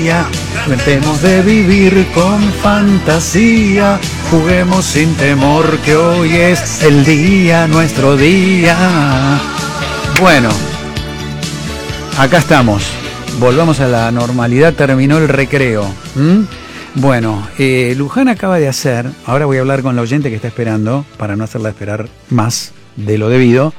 Tratemos de vivir con fantasía, juguemos sin temor que hoy es el día, nuestro día. Bueno, acá estamos, volvamos a la normalidad, terminó el recreo. Bueno, Luján acaba de hacer, ahora voy a hablar con la oyente que está esperando, para no hacerla esperar más de lo debido.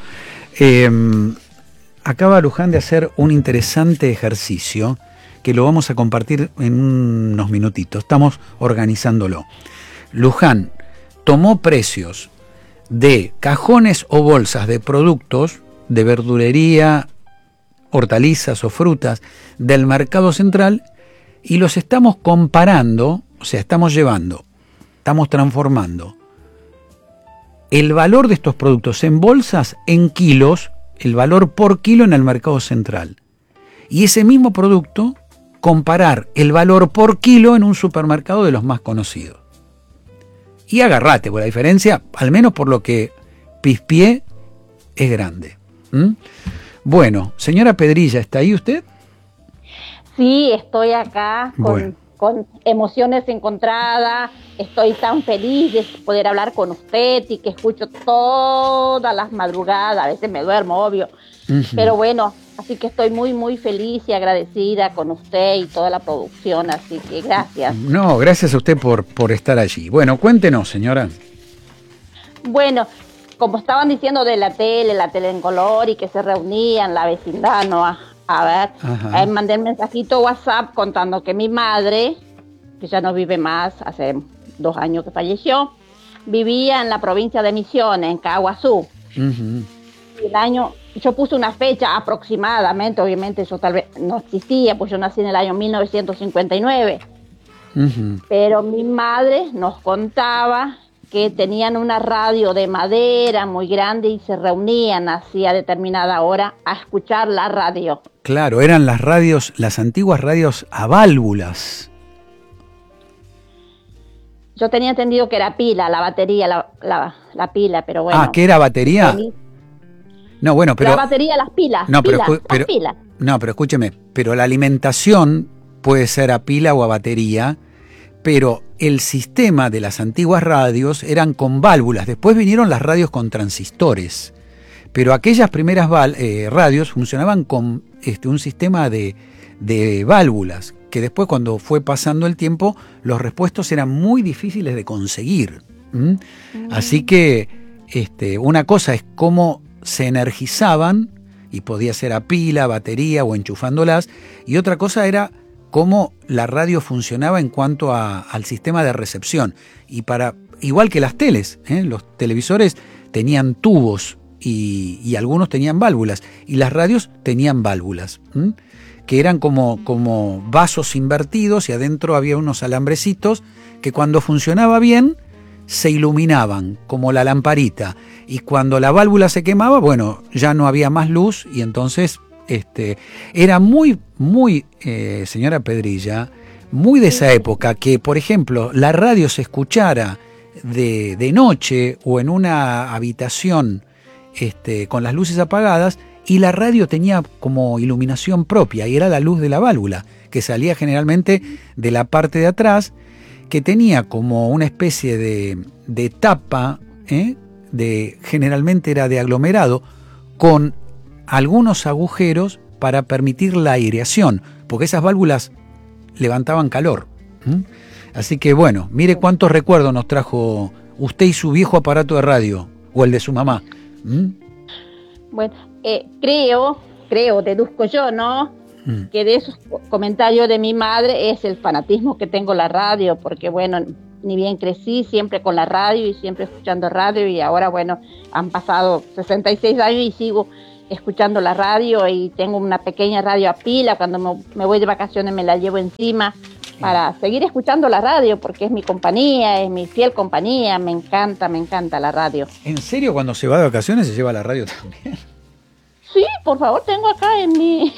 Acaba Luján de hacer un interesante ejercicio que lo vamos a compartir en unos minutitos. Estamos organizándolo. Luján tomó precios de cajones o bolsas de productos de verdulería, hortalizas o frutas del mercado central y los estamos comparando, o sea, estamos transformando el valor de estos productos en bolsas en kilos, el valor por kilo en el mercado central. Y ese mismo producto comparar el valor por kilo en un supermercado de los más conocidos. Y agarrate, por la diferencia, al menos por lo que pispié, es grande. Bueno, señora Pedrilla, ¿está ahí usted? Sí, estoy acá con emociones encontradas. Estoy tan feliz de poder hablar con usted y que escucho todas las madrugadas. A veces me duermo, obvio. Pero bueno, así que estoy muy, muy feliz y agradecida con usted y toda la producción, así que gracias. No, gracias a usted por estar allí. Bueno, cuéntenos, señora. Bueno, como estaban diciendo de la tele en color y que se reunían la vecindad, ¿no? A ver, mandé un mensajito WhatsApp contando que mi madre, que ya no vive más, hace 2 años que falleció, vivía en la provincia de Misiones, en Caguazú. Yo puse una fecha aproximadamente, obviamente eso tal vez no existía, pues yo nací en el año 1959. Pero mi madre nos contaba que tenían una radio de madera muy grande y se reunían así a determinada hora a escuchar la radio. Claro, eran las radios, las antiguas radios a válvulas. Yo tenía entendido que era pila, la batería, la pila, pero bueno. ¿Qué era batería? No, bueno, pero... La batería, las pilas. No, pero escúcheme, pero la alimentación puede ser a pila o a batería, pero el sistema de las antiguas radios eran con válvulas. Después vinieron las radios con transistores, pero aquellas primeras radios funcionaban con un sistema de válvulas, que después cuando fue pasando el tiempo, los repuestos eran muy difíciles de conseguir. Así que una cosa es cómo se energizaban, y podía ser a pila, batería o enchufándolas, y otra cosa era cómo la radio funcionaba en cuanto al sistema de recepción. Y igual que las teles, los televisores tenían tubos y algunos tenían válvulas, y las radios tenían válvulas, que eran como vasos invertidos, y adentro había unos alambrecitos que cuando funcionaba bien se iluminaban como la lamparita, y cuando la válvula se quemaba, bueno, ya no había más luz, y entonces era muy, muy, señora Pedrilla, muy de esa época que, por ejemplo, la radio se escuchara de noche o en una habitación con las luces apagadas, y la radio tenía como iluminación propia, y era la luz de la válvula, que salía generalmente de la parte de atrás, que tenía como una especie de tapa, generalmente era de aglomerado, con algunos agujeros para permitir la aireación, porque esas válvulas levantaban calor. Así que bueno, mire cuántos recuerdos nos trajo usted y su viejo aparato de radio, o el de su mamá. Bueno, creo, deduzco yo, ¿no? Que de esos comentarios de mi madre es el fanatismo que tengo la radio, porque bueno, ni bien crecí siempre con la radio y siempre escuchando radio, y ahora bueno, han pasado 66 años y sigo escuchando la radio, y tengo una pequeña radio a pila. Cuando me voy de vacaciones me la llevo encima para seguir escuchando la radio, porque es mi compañía, es mi fiel compañía. Me encanta la radio. ¿En serio cuando se va de vacaciones se lleva la radio también? Sí, por favor, tengo acá en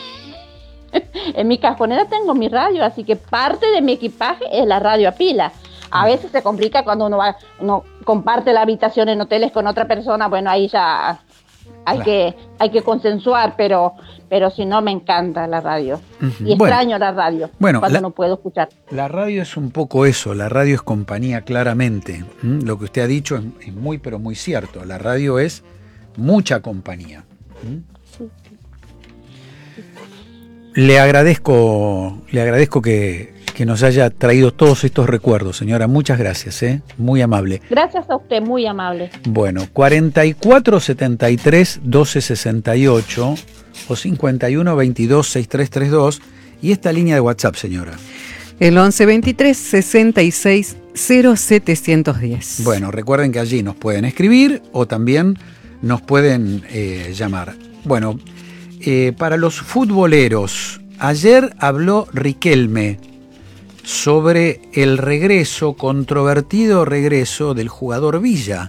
mi cajonera tengo mi radio, así que parte de mi equipaje es la radio a pila. A veces se complica cuando uno comparte la habitación en hoteles con otra persona, bueno, ahí ya hay que consensuar, pero si no, me encanta la radio. Y extraño la radio cuando no puedo escuchar. La radio es un poco eso, la radio es compañía, claramente. Lo que usted ha dicho es muy, pero muy cierto. La radio es mucha compañía. Sí. Le agradezco que nos haya traído todos estos recuerdos, señora. Muchas gracias, muy amable. Gracias a usted, muy amable. Bueno, 4473 1268 o 51 22 6332 y esta línea de WhatsApp, señora. El 1123 66 0710. Bueno, recuerden que allí nos pueden escribir o también nos pueden llamar. Bueno, para los futboleros, ayer habló Riquelme sobre el controvertido regreso del jugador Villa,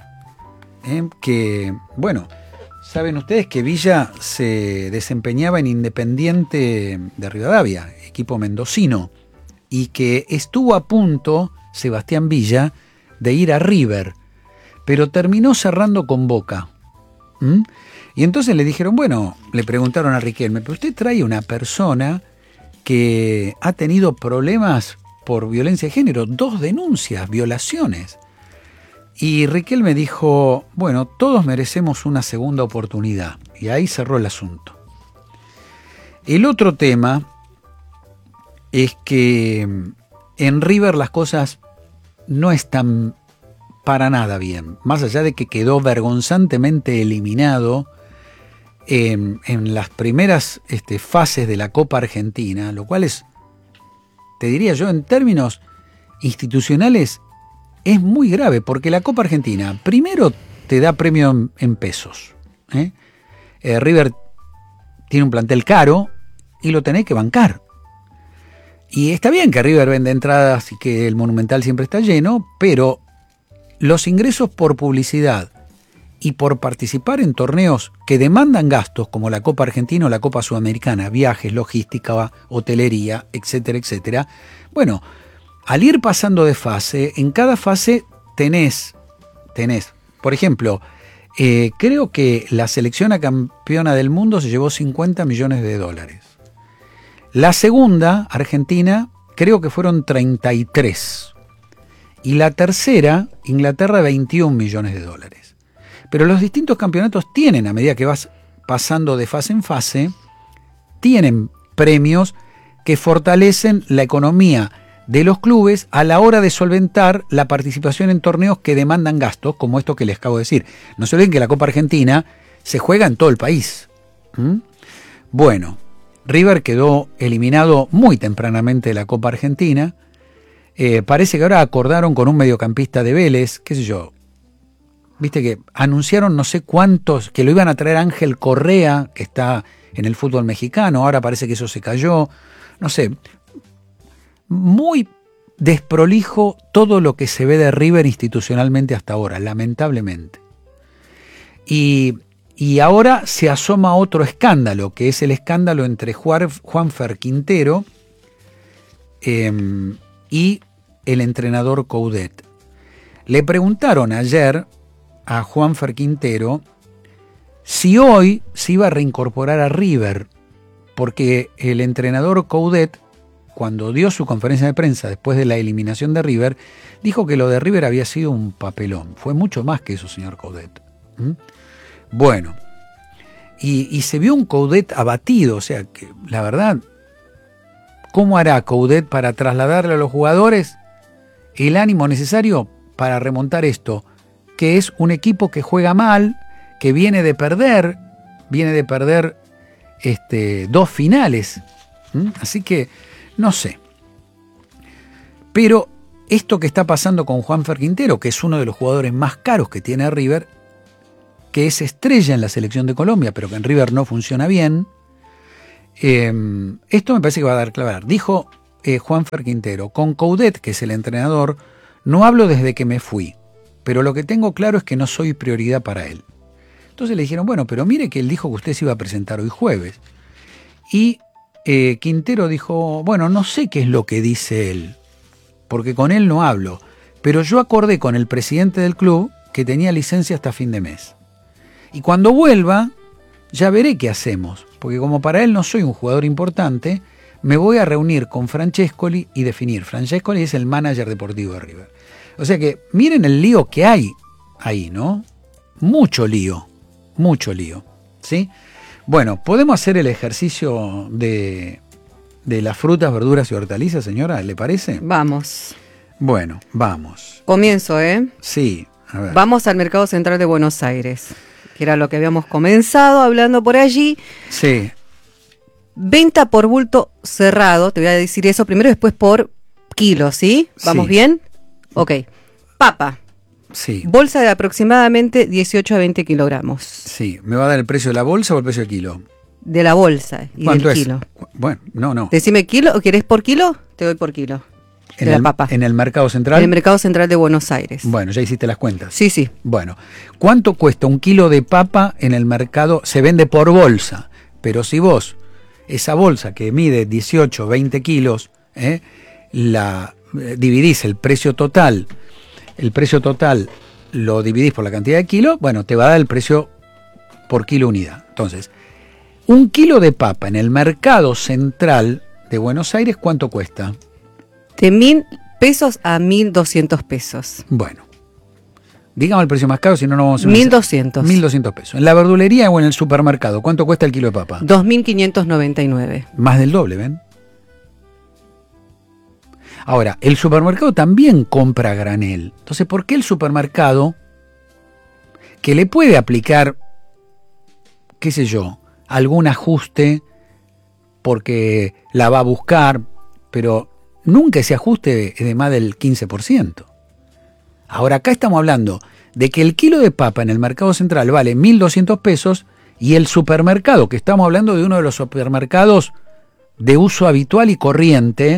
que, bueno, saben ustedes que Villa se desempeñaba en Independiente de Rivadavia, equipo mendocino, y que estuvo a punto, Sebastián Villa, de ir a River, pero terminó cerrando con Boca. Y entonces le dijeron, bueno, le preguntaron a Riquelme, pero usted trae una persona que ha tenido problemas por violencia de género, 2 denuncias, violaciones. Y Riquelme dijo, bueno, todos merecemos una segunda oportunidad. Y ahí cerró el asunto. El otro tema es que en River las cosas no están para nada bien. Más allá de que quedó vergonzantemente eliminado en las primeras fases de la Copa Argentina, lo cual es, te diría yo, en términos institucionales, es muy grave, porque la Copa Argentina primero te da premio en pesos. River tiene un plantel caro y lo tenés que bancar. Y está bien que River vende entradas y que el Monumental siempre está lleno, pero los ingresos por publicidad y por participar en torneos que demandan gastos como la Copa Argentina o la Copa Sudamericana, viajes, logística, hotelería, etcétera, etcétera. Bueno, al ir pasando de fase, en cada fase tenés, por ejemplo, creo que la selección a campeona del mundo se llevó $50 millones. La segunda, Argentina, creo que fueron 33. Y la tercera, Inglaterra, $21 millones. Pero los distintos campeonatos tienen, a medida que vas pasando de fase en fase, tienen premios que fortalecen la economía de los clubes a la hora de solventar la participación en torneos que demandan gastos, como esto que les acabo de decir. No se olviden que la Copa Argentina se juega en todo el país. Bueno, River quedó eliminado muy tempranamente de la Copa Argentina. Parece que ahora acordaron con un mediocampista de Vélez, qué sé yo. Viste que anunciaron no sé cuántos, que lo iban a traer Ángel Correa, que está en el fútbol mexicano, ahora parece que eso se cayó. No sé, muy desprolijo todo lo que se ve de River institucionalmente hasta ahora, lamentablemente. Y ahora se asoma otro escándalo, que es el escándalo entre Juanfer Quintero y el entrenador Coudet. Le preguntaron ayer a Juanfer Quintero si hoy se iba a reincorporar a River, porque el entrenador Coudet, cuando dio su conferencia de prensa después de la eliminación de River, dijo que lo de River había sido un papelón. Fue mucho más que eso, señor Coudet. Bueno, y se vio un Coudet abatido, o sea, que la verdad, ¿cómo hará Coudet para trasladarle a los jugadores el ánimo necesario para remontar esto? Que es un equipo que juega mal, que viene de perder 2 finales. Así que, no sé. Pero esto que está pasando con Juanfer Quintero, que es uno de los jugadores más caros que tiene River, que es estrella en la selección de Colombia, pero que en River no funciona bien, esto me parece que va a dar clavar. Dijo Juanfer Quintero, con Coudet, que es el entrenador, no hablo desde que me fui, pero lo que tengo claro es que no soy prioridad para él. Entonces le dijeron, bueno, pero mire que él dijo que usted se iba a presentar hoy jueves. Y Quintero dijo, bueno, no sé qué es lo que dice él, porque con él no hablo, pero yo acordé con el presidente del club que tenía licencia hasta fin de mes. Y cuando vuelva, ya veré qué hacemos, porque como para él no soy un jugador importante, me voy a reunir con Francescoli y definir. Francescoli es el manager deportivo de River. O sea que miren el lío que hay ahí, ¿no? Mucho lío, ¿sí? Bueno, ¿podemos hacer el ejercicio de las frutas, verduras y hortalizas, señora? ¿Le parece? Vamos. Bueno, vamos. Comienzo, ¿eh? Sí, a ver. Vamos al Mercado Central de Buenos Aires, que era lo que habíamos comenzado hablando por allí. Sí. Venta por bulto cerrado, te voy a decir eso primero, después por kilo, ¿sí? ¿Vamos Sí. bien? Ok. Papa, Sí, bolsa de aproximadamente 18 a 20 kilogramos. sí. ¿Me va a dar el precio de la bolsa o el precio del kilo? De la bolsa y ¿Cuánto del es? kilo. Bueno, no. Decime kilo, ¿o querés por kilo? Te doy por kilo. De la papa. ¿En el mercado central? En el Mercado Central de Buenos Aires. Bueno, ya hiciste las cuentas. Sí, sí. Bueno, ¿cuánto cuesta un kilo de papa en el mercado? Se vende por bolsa, pero si vos, esa bolsa que mide 18, 20 kilos, dividís el precio total lo dividís por la cantidad de kilos, bueno, te va a dar el precio por kilo unidad. Entonces, un kilo de papa en el mercado central de Buenos Aires, ¿cuánto cuesta? De 1.000 pesos a 1.200 pesos. Bueno, digamos el precio más caro, si no, no vamos a... 1.200. 1.200 pesos. En la verdulería o en el supermercado, ¿cuánto cuesta el kilo de papa? 2.599. Más del doble, ¿ven? Ahora, el supermercado también compra a granel. Entonces, ¿por qué el supermercado, que le puede aplicar, qué sé yo, algún ajuste porque la va a buscar, pero nunca ese ajuste es de más del 15%? Ahora, acá estamos hablando de que el kilo de papa en el mercado central vale 1.200 pesos y el supermercado, que estamos hablando de uno de los supermercados de uso habitual y corriente,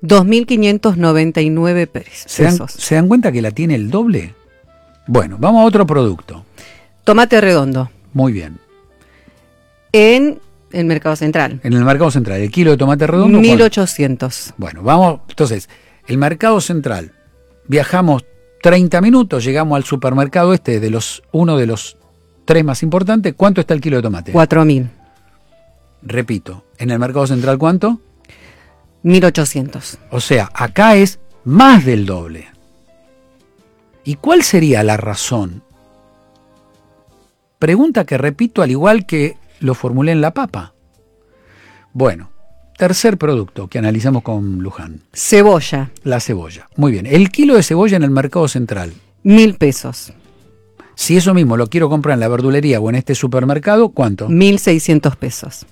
2.599 pesos. ¿Se dan cuenta que la tiene el doble? Bueno, vamos a otro producto. Tomate redondo. Muy bien. En el Mercado Central. En el mercado central, el kilo de tomate redondo. 1.800. Bueno, vamos. Entonces, el mercado central. Viajamos 30 minutos, llegamos al supermercado uno de los 3 más importantes. ¿Cuánto está el kilo de tomate? 4.000. Repito, en el mercado central, ¿cuánto? 1.800. O sea, acá es más del doble. ¿Y cuál sería la razón? Pregunta que repito al igual que lo formulé en la papa. Bueno, tercer producto que analizamos con Luján. Cebolla. La cebolla. Muy bien. El kilo de cebolla en el mercado central. 1.000 pesos. Si eso mismo lo quiero comprar en la verdulería o en este supermercado, ¿cuánto? 1.600 pesos.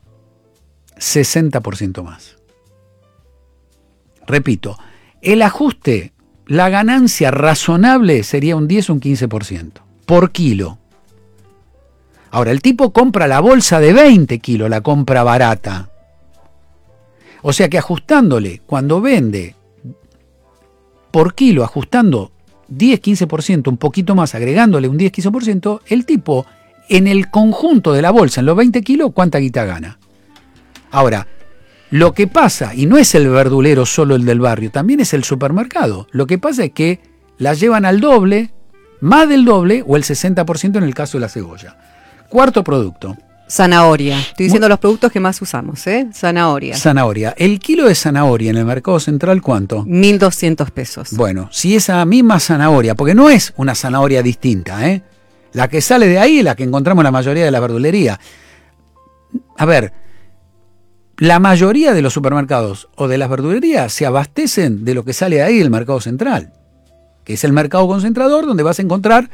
60% más. Repito, el ajuste, la ganancia razonable sería un 10 o un 15% por kilo. Ahora, el tipo compra la bolsa de 20 kilos, la compra barata. O sea que ajustándole, cuando vende por kilo, ajustando 10-15%, un poquito más, agregándole un 10-15%, el tipo en el conjunto de la bolsa, en los 20 kilos, ¿cuánta guita gana? Ahora, lo que pasa, y no es el verdulero solo el del barrio, también es el supermercado. Lo que pasa es que la llevan al doble, más del doble, o el 60% en el caso de la cebolla. Cuarto producto. Zanahoria. Estoy diciendo los productos que más usamos, ¿eh? Zanahoria. Zanahoria. El kilo de zanahoria en el mercado central, ¿cuánto? 1.200 pesos. Bueno, si esa misma zanahoria, porque no es una zanahoria distinta, ¿eh? La que sale de ahí es la que encontramos en la mayoría de la verdulería. A ver, la mayoría de los supermercados o de las verdulerías se abastecen de lo que sale de ahí del mercado central, que es el mercado concentrador donde vas a encontrar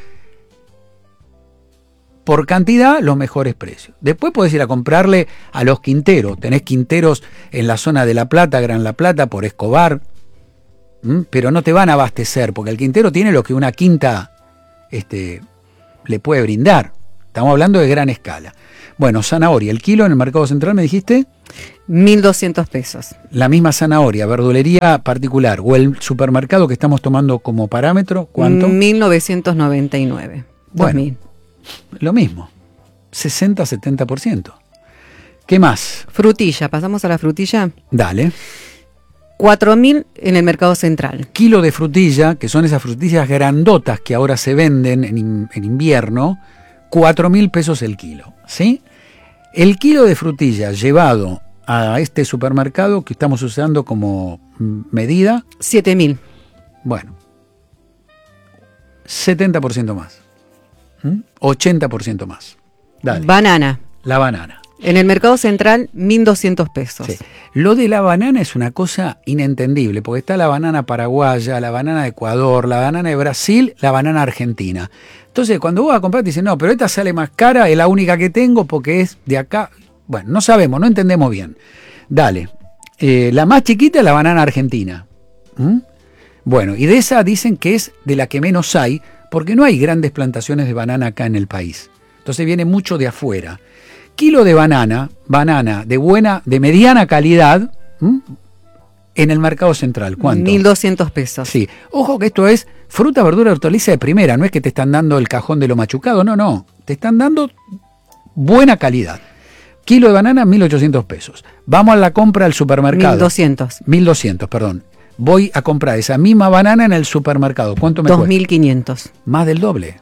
por cantidad los mejores precios. Después podés ir a comprarle a los quinteros. Tenés quinteros en la zona de La Plata, Gran La Plata, por Escobar, pero no te van a abastecer, porque el quintero tiene lo que una quinta le puede brindar. Estamos hablando de gran escala. Bueno, zanahoria, el kilo en el mercado central, ¿me dijiste? 1.200 pesos. La misma zanahoria, verdulería particular, o el supermercado que estamos tomando como parámetro, ¿cuánto? 1.999. Bueno, 2.000. Lo mismo, 60-70%. ¿Qué más? Frutilla, pasamos a la frutilla. Dale. 4.000 en el mercado central. Kilo de frutilla, que son esas frutillas grandotas que ahora se venden en invierno, 4.000 pesos el kilo, ¿sí? El kilo de frutilla llevado a este supermercado que estamos usando como medida, 7.000. bueno, 70% más. 80% más. Dale. Banana. La banana. En el mercado central, 1.200 pesos. Sí. Lo de la banana es una cosa inentendible, porque está la banana paraguaya, la banana de Ecuador, la banana de Brasil, la banana argentina. Entonces, cuando vos vas a comprar, te dicen, no, pero esta sale más cara, es la única que tengo porque es de acá. Bueno, no sabemos, no entendemos bien. Dale. La más chiquita es la banana argentina. Bueno, y de esa dicen que es de la que menos hay, porque no hay grandes plantaciones de banana acá en el país. Entonces viene mucho de afuera. Kilo de banana de mediana calidad, en el mercado central. ¿Cuánto? 1.200 pesos. Sí. Ojo que esto es fruta, verdura, hortaliza de primera. No es que te están dando el cajón de lo machucado. No. Te están dando buena calidad. Kilo de banana, 1.800 pesos. Vamos a la compra al supermercado. 1.200, perdón. Voy a comprar esa misma banana en el supermercado. ¿Cuánto me cuesta? 2.500. Más del doble.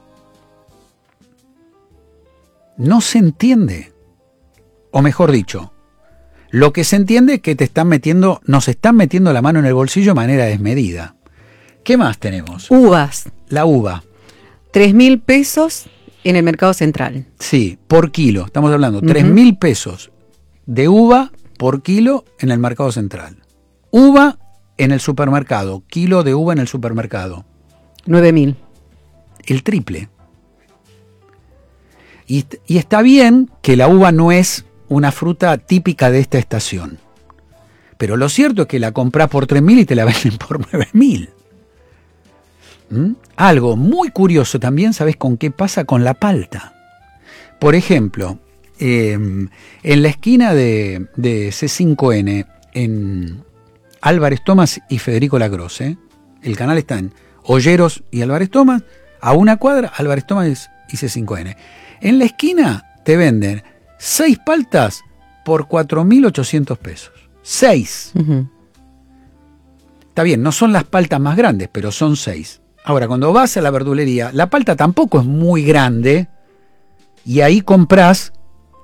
No se entiende. O mejor dicho, lo que se entiende es que nos están metiendo la mano en el bolsillo de manera desmedida. ¿Qué más tenemos? Uvas. La uva. 3.000 pesos en el mercado central. Sí, por kilo. Estamos hablando, 3.000 pesos de uva por kilo en el mercado central. Uva en el supermercado. Kilo de uva en el supermercado. 9.000. El triple. Y está bien que la uva no es una fruta típica de esta estación. Pero lo cierto es que la comprás por 3.000 y te la venden por 9.000. Algo muy curioso también, ¿sabés con qué pasa con la palta? Por ejemplo, en la esquina de C5N, en Álvarez Thomas y Federico Lacroze, el canal está en Olleros y Álvarez Thomas, a una cuadra, Álvarez Thomas y C5N. En la esquina te venden 6 paltas por 4.800 pesos. 6. Está bien, no son las paltas más grandes, pero son 6. Ahora, cuando vas a la verdulería, la palta tampoco es muy grande y ahí compras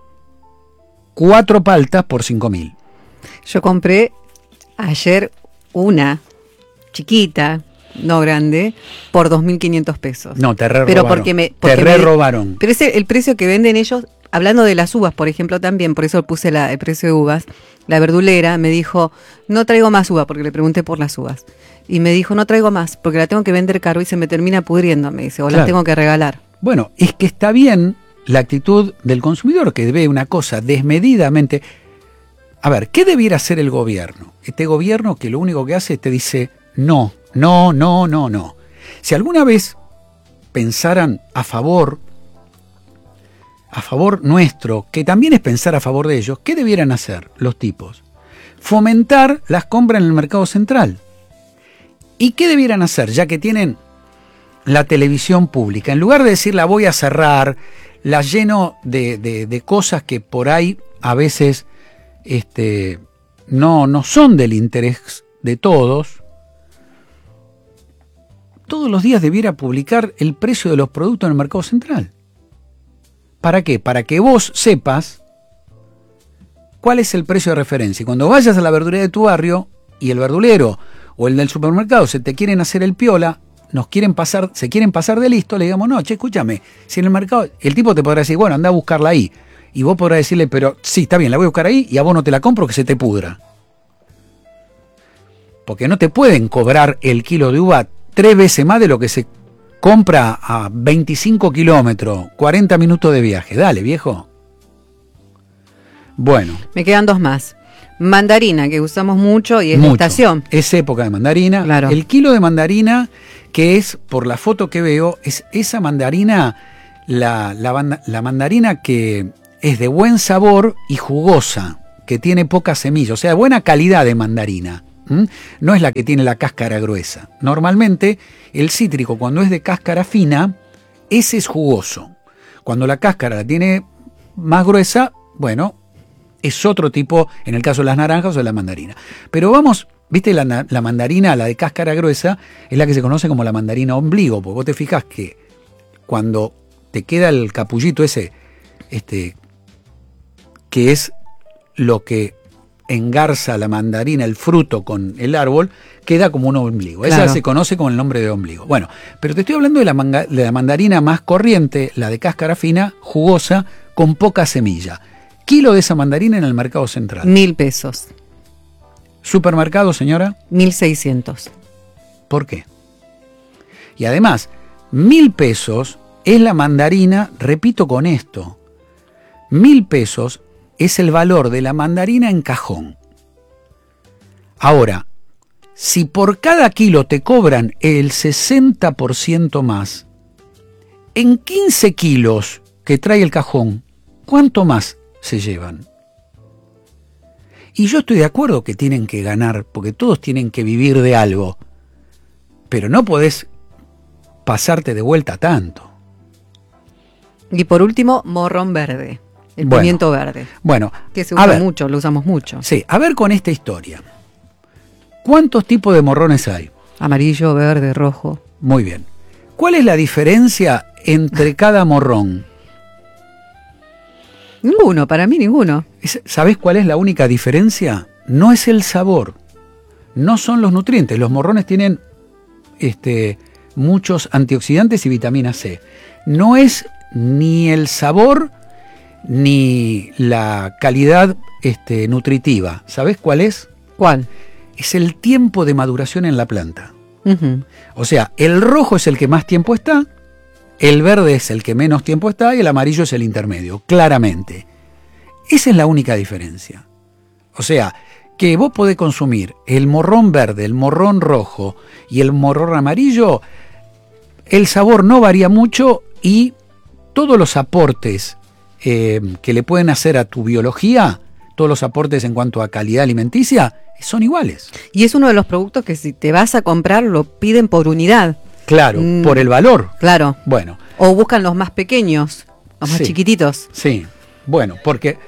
4 paltas por 5.000. Yo compré ayer una chiquita, no grande, por 2.500 pesos. No, te re pero robaron. Te re robaron. Pero es el precio que venden ellos, hablando de las uvas, por ejemplo, también, por eso puse el precio de uvas. La verdulera me dijo, no traigo más uva, porque le pregunté por las uvas. Y me dijo, no traigo más, porque la tengo que vender caro y se me termina pudriendo, me dice, o las tengo que regalar. Bueno, es que está bien la actitud del consumidor, que ve una cosa desmedidamente. A ver, ¿qué debiera hacer el gobierno? Este gobierno que lo único que hace es te dice, no. Si alguna vez pensaran a favor nuestro, que también es pensar a favor de ellos, ¿qué debieran hacer los tipos? Fomentar las compras en el mercado central. ¿Y qué debieran hacer? Ya que tienen la televisión pública, en lugar de decir la voy a cerrar, la lleno de cosas que por ahí a veces no son del interés de todos los días debiera publicar el precio de los productos en el mercado central. ¿Para qué? Para que vos sepas cuál es el precio de referencia. Y cuando vayas a la verdulería de tu barrio y el verdulero o el del supermercado se te quieren hacer el piola, se quieren pasar de listo, le digamos, no, che, escúchame, si en el mercado, el tipo te podrá decir, bueno, anda a buscarla ahí. Y vos podrás decirle, pero sí, está bien, la voy a buscar ahí y a vos no te la compro que se te pudra. Porque no te pueden cobrar el kilo de uva 3 veces más de lo que se compra a 25 kilómetros, 40 minutos de viaje. Dale, viejo. Bueno. Me quedan 2 más. Mandarina, que usamos mucho y es mucho. La estación. Es época de mandarina. Claro. El kilo de mandarina, que es, por la foto que veo, es esa mandarina, la mandarina que es de buen sabor y jugosa, que tiene poca semilla, o sea, buena calidad de mandarina. No es la que tiene la cáscara gruesa. Normalmente el cítrico, cuando es de cáscara fina, ese es jugoso. Cuando la cáscara la tiene más gruesa, bueno, es otro tipo, en el caso de las naranjas o de la mandarina. Pero vamos, viste, la mandarina, la de cáscara gruesa, es la que se conoce como la mandarina ombligo, porque vos te fijás que cuando te queda el capullito ese que es lo que engarza la mandarina, el fruto con el árbol, queda como un ombligo. Esa Claro. se conoce con el nombre de ombligo. Bueno, pero te estoy hablando de la mandarina más corriente, la de cáscara fina, jugosa, con poca semilla. Kilo de esa mandarina en el mercado central. 1.000 pesos. ¿Supermercado, señora? 1.600. ¿Por qué? Y además, 1.000 pesos es la mandarina, repito con esto, 1.000 pesos es el valor de la mandarina en cajón. Ahora, si por cada kilo te cobran el 60% más, en 15 kilos que trae el cajón, ¿cuánto más se llevan? Y yo estoy de acuerdo que tienen que ganar, porque todos tienen que vivir de algo, pero no podés pasarte de vuelta tanto. Y por último, morrón verde. El Bueno. pimiento verde. Bueno, Que se a usa ver, mucho, lo usamos mucho. sí, a ver con esta historia. ¿Cuántos tipos de morrones hay? Amarillo, verde, rojo. Muy bien. ¿Cuál es la diferencia entre cada morrón? Ninguno, para mí ninguno. ¿Sabés cuál es la única diferencia? No es el sabor, no son los nutrientes. Los morrones tienen muchos antioxidantes y vitamina C. No es ni el sabor ni la calidad nutritiva. ¿Sabés cuál es? ¿Cuál? Es el tiempo de maduración en la planta. Ujú. O sea, el rojo es el que más tiempo está, el verde es el que menos tiempo está y el amarillo es el intermedio, claramente. Esa es la única diferencia. O sea, que vos podés consumir el morrón verde, el morrón rojo y el morrón amarillo, el sabor no varía mucho y todos los aportes que le pueden hacer a tu biología, todos los aportes en cuanto a calidad alimenticia, son iguales. Y es uno de los productos que si te vas a comprar lo piden por unidad. Claro, por el valor. Claro. Bueno, O buscan los más pequeños, los más Sí. chiquititos. sí, bueno, porque...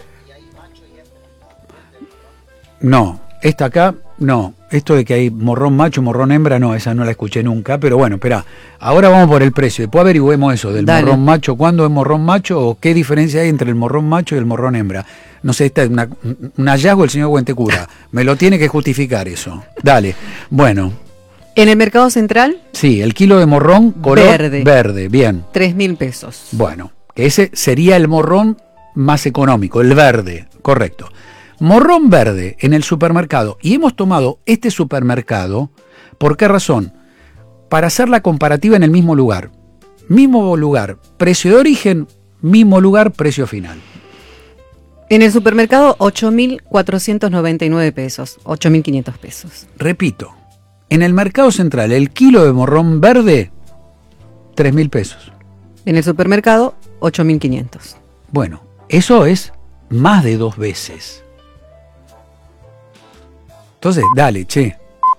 No, esta acá, no. Esto de que hay morrón macho, morrón hembra, no, esa no la escuché nunca. Pero bueno, espera, ahora vamos por el precio. Después averigüemos eso del Dale. morrón macho. ¿Cuándo es morrón macho o qué diferencia hay entre el morrón macho y el morrón hembra? No sé, esta es un hallazgo del señor Huentecura. Me lo tiene que justificar eso. Dale, bueno, En el mercado central, sí, el kilo de morrón color Verde. verde, bien. 3.000 pesos. Bueno, que ese sería el morrón más económico, el verde, correcto. Morrón verde en el supermercado. Y hemos tomado este supermercado, ¿por qué razón? Para hacer la comparativa en el mismo lugar. Mismo lugar, precio de origen, mismo lugar, precio final. En el supermercado, 8.499 pesos. 8.500 pesos. Repito, en el mercado central, el kilo de morrón verde, 3.000 pesos. En el supermercado, 8.500. Bueno, eso es más de 2 veces. Entonces, dale, che.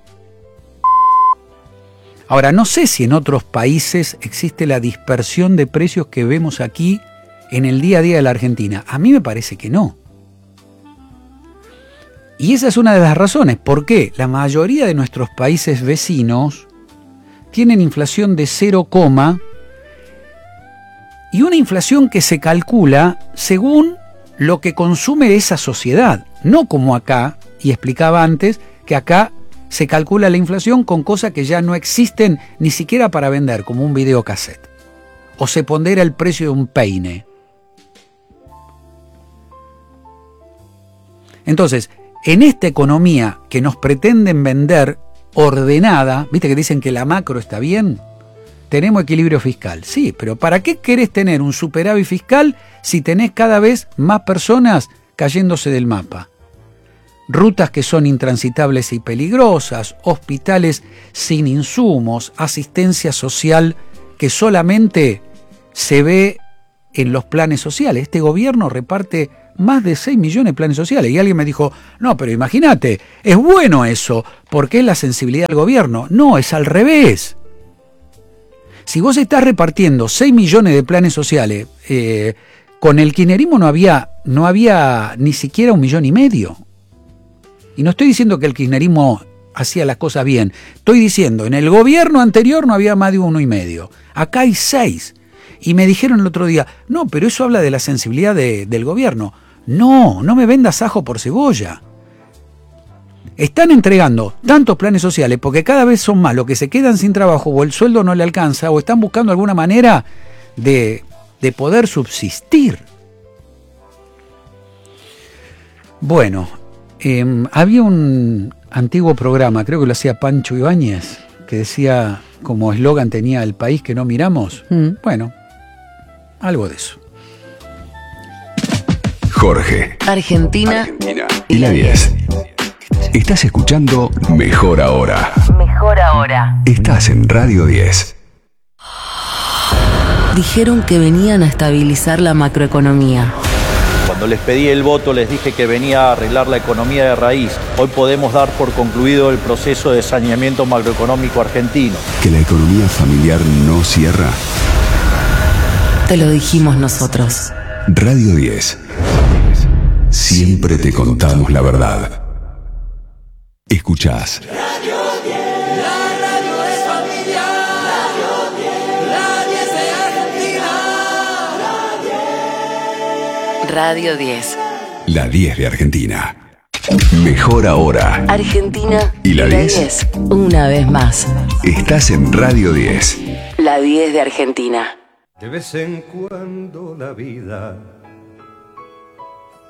Ahora, no sé si en otros países existe la dispersión de precios que vemos aquí en el día a día de la Argentina. A mí me parece que no. Y esa es una de las razones por qué la mayoría de nuestros países vecinos tienen inflación de 0, y una inflación que se calcula según lo que consume esa sociedad, no como acá, y explicaba antes que acá se calcula la inflación con cosas que ya no existen ni siquiera para vender, como un videocassette, o se pondera el precio de un peine. Entonces, en esta economía que nos pretenden vender ordenada, viste que dicen que la macro está bien, tenemos equilibrio fiscal. Sí, pero ¿para qué querés tener un superávit fiscal si tenés cada vez más personas cayéndose del mapa? Rutas que son intransitables y peligrosas, hospitales sin insumos, asistencia social que solamente se ve en los planes sociales. Este gobierno reparte más de 6 millones de planes sociales. Y alguien me dijo, no, pero imagínate, es bueno eso, porque es la sensibilidad del gobierno. No, es al revés. Si vos estás repartiendo 6 millones de planes sociales, con el kirchnerismo no había ni siquiera 1,5 millones. Y no estoy diciendo que el kirchnerismo hacía las cosas bien. Estoy diciendo, en el gobierno anterior no había más de 1,5 millones. Acá hay 6. Y me dijeron el otro día, no, pero eso habla de la sensibilidad del gobierno. No me vendas ajo por cebolla. Están entregando tantos planes sociales porque cada vez son más los que se quedan sin trabajo o el sueldo no le alcanza o están buscando alguna manera de poder subsistir. Bueno, había un antiguo programa, creo que lo hacía Pancho Ibáñez, que decía, como eslogan tenía el país que no miramos. Bueno, algo de eso. Jorge, Argentina y la 10. Estás escuchando Mejor Ahora. Mejor Ahora. Estás en Radio 10. Dijeron que venían a estabilizar la macroeconomía. Cuando les pedí el voto les dije que venía a arreglar la economía de raíz. Hoy podemos dar por concluido el proceso de saneamiento macroeconómico argentino. Que la economía familiar no cierra. Te lo dijimos nosotros. Radio 10. Siempre te contamos la verdad. Escuchás. Radio 10, la radio es familiar. Radio 10, la 10 de Argentina. Radio 10. La 10 de Argentina. Mejor Ahora. Argentina y la 10. Una vez más. Estás en Radio 10. La 10 de Argentina. De vez en cuando la vida